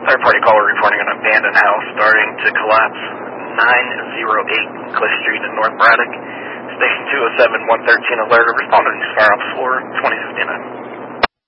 third-party caller reporting an abandoned house starting to collapse. 908 Cliff Street in North Braddock. Station 207, 113 alert. Responding to fire off floor 2059.